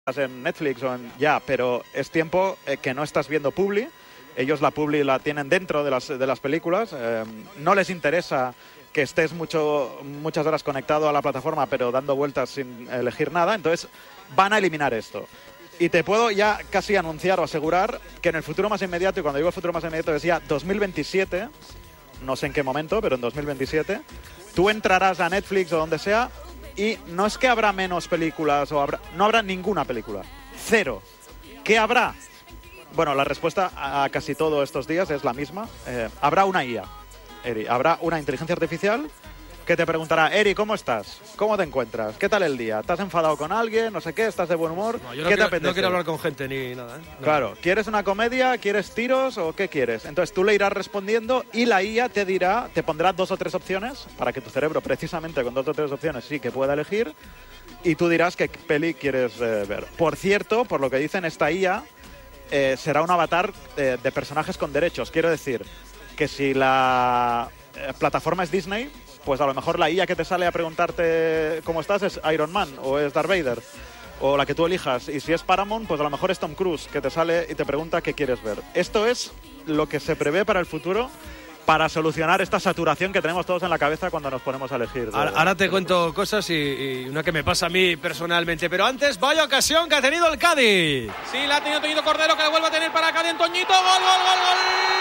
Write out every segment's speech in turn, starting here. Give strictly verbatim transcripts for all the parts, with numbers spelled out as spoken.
en Netflix o en ya, pero es tiempo eh, que no estás viendo publi. Ellos la publi la tienen dentro de las, de las películas. Eh, no les interesa que estés mucho, muchas horas conectado a la plataforma, pero dando vueltas sin elegir nada. Entonces van a eliminar esto. Y te puedo ya casi anunciar o asegurar que en el futuro más inmediato, y cuando digo el futuro más inmediato es ya dos mil veintisiete, no sé en qué momento, pero en dos mil veintisiete, tú entrarás a Netflix o donde sea y no es que habrá menos películas o habrá, no habrá ninguna película. Cero. ¿Qué habrá? Bueno, la respuesta a casi todo estos días es la misma. Eh, habrá una I A, Eri. Habrá una inteligencia artificial que te preguntará, Eri, ¿cómo estás? ¿Cómo te encuentras? ¿Qué tal el día? ¿Te has enfadado con alguien? No sé qué, ¿estás de buen humor? No, yo no ¿Qué quiero, te apetece? No quiero hablar con gente ni nada, ¿eh? No. Claro, ¿quieres una comedia? ¿Quieres tiros? ¿O qué quieres? Entonces tú le irás respondiendo y la I A te dirá, te pondrá dos o tres opciones para que tu cerebro, precisamente con dos o tres opciones, sí que pueda elegir y tú dirás qué peli quieres eh, ver. Por cierto, por lo que dicen, esta I A eh, será un avatar eh, de personajes con derechos. Quiero decir que si la eh, plataforma es Disney, pues a lo mejor la I A que te sale a preguntarte cómo estás es Iron Man o es Darth Vader o la que tú elijas. Y si es Paramount, pues a lo mejor es Tom Cruise que te sale y te pregunta qué quieres ver. Esto es lo que se prevé para el futuro para solucionar esta saturación que tenemos todos en la cabeza cuando nos ponemos a elegir. De, ahora, ahora te cuento cosas y, y una que me pasa a mí personalmente. Pero antes, vaya ocasión que ha tenido el Cádiz. Sí, la ha tenido Toñito Cordero, que la vuelve a tener para Cádiz en Toñito. ¡Gol, gol, gol, gol!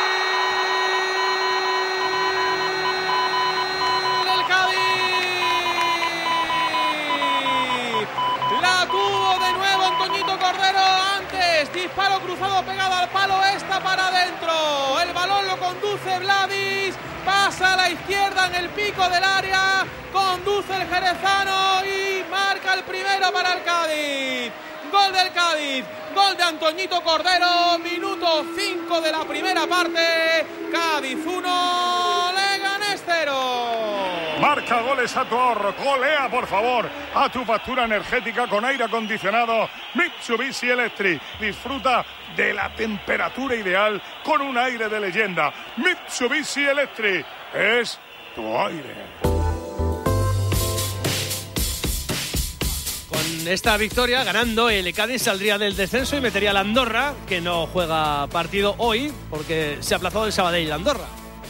Cordero antes, disparo cruzado pegado al palo, esta para adentro, el balón lo conduce Vladis, pasa a la izquierda en el pico del área, conduce el jerezano y marca el primero para el Cádiz. Gol del Cádiz, gol de Antoñito Cordero, minuto cinco de la primera parte, Cádiz uno, Leganés cero. Marca goles a tu ahorro, golea por favor a tu factura energética con aire acondicionado Mitsubishi Electric. Disfruta de la temperatura ideal con un aire de leyenda. Mitsubishi Electric es tu aire. Con esta victoria, ganando, el Cádiz saldría del descenso y metería a la Andorra, que no juega partido hoy porque se ha aplazado el Sabadell la Andorra.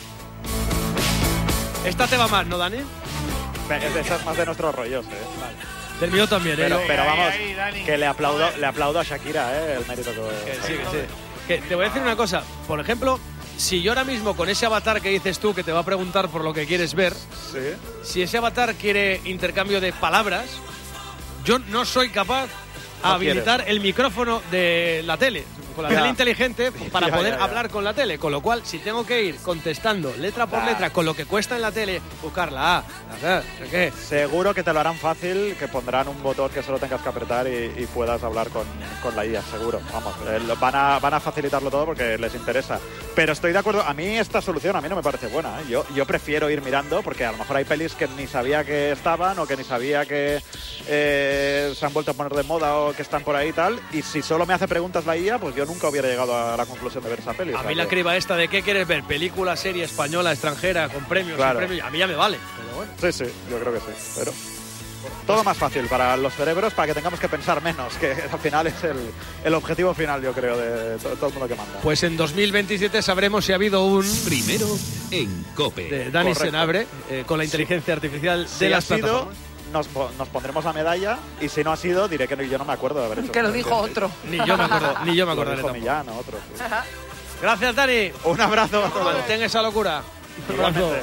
Esta te va más, ¿no, Dani? Esa es más de nuestros rollos, ¿eh? Vale. Del mío también, ¿eh? Pero, Yo... pero vamos, ahí, ahí, que le aplaudo, le aplaudo a Shakira, ¿eh? El mérito que... Que sí, que sí. Que te voy a decir una cosa. Por ejemplo, si yo ahora mismo con ese avatar que dices tú, que te va a preguntar por lo que quieres ver, Sí. si ese avatar quiere intercambio de palabras, yo no soy capaz de No habilitar quieres. el micrófono de la tele, con la Ya. tele inteligente, para Ya, poder ya, ya. hablar con la tele. Con lo cual, si tengo que ir contestando letra por Ah. letra con lo que cuesta en la tele, buscar la A, la B, no sé qué. Seguro que te lo harán fácil, que pondrán un botón que solo tengas que apretar y, y puedas hablar con, con la I A, seguro. Vamos, eh, lo- van, a, van a facilitarlo todo porque les interesa. Pero estoy de acuerdo, a mí esta solución a mí no me parece buena, ¿eh? Yo, yo prefiero ir mirando porque a lo mejor hay pelis que ni sabía que estaban o que ni sabía que eh, se han vuelto a poner de moda o que están por ahí y tal. Y si solo me hace preguntas la I A, pues yo nunca hubiera llegado a la conclusión de ver esa peli. A O sea mí la que- criba esta de qué quieres ver, película, serie española, extranjera, con premios, sin Claro. premios, a mí ya me vale. Pero bueno. Sí, sí, yo creo que sí. Pero todo más fácil para los cerebros, para que tengamos que pensar menos, que al final es el, el objetivo final, yo creo, de to- todo el mundo que manda. Pues en dos mil veintisiete sabremos si ha hado un Primero en COPE. de Dani Correcto. Senabre eh, con la inteligencia artificial Si de ha las sido, plataformas. nos, po- nos pondremos la medalla, y si no ha sido, diré que no, yo no me acuerdo de haber hecho. Que lo dijo otro. Ni yo me acuerdo, ni yo me Lo acordaré dijo tampoco. Millán, o otro. sí. Gracias, Dani. Un abrazo a todos. Mantén esa locura. Un abrazo. Igualmente.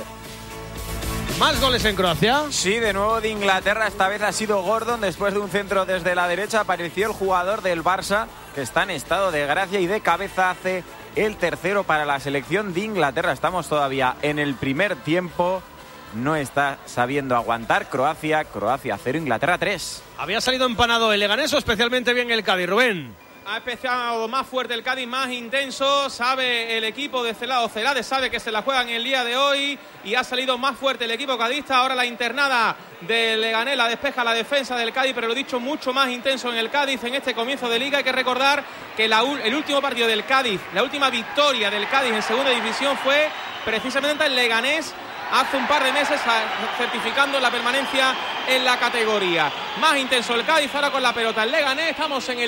Más goles en Croacia. Sí, de nuevo de Inglaterra, esta vez ha sido Gordon, después de un centro desde la derecha apareció el jugador del Barça, que está en estado de gracia y de cabeza hace el tercero para la selección de Inglaterra. Estamos todavía en el primer tiempo, no está sabiendo aguantar Croacia, Croacia cero, Inglaterra tres. Había salido empanado el Leganés, o especialmente bien el Cádiz, Rubén. Ha empezado más fuerte el Cádiz, más intenso, sabe el equipo de Celado, Celades sabe que se la juegan el día de hoy y ha salido más fuerte el equipo cadista. Ahora la internada del Leganés la despeja la defensa del Cádiz, pero lo dicho, mucho más intenso en el Cádiz en este comienzo de Liga. Hay que recordar que la, el último partido del Cádiz, la última victoria del Cádiz en segunda división fue precisamente el Leganés hace un par de meses, certificando la permanencia en la categoría. Más intenso el Cádiz ahora con la pelota. El Leganés, estamos en el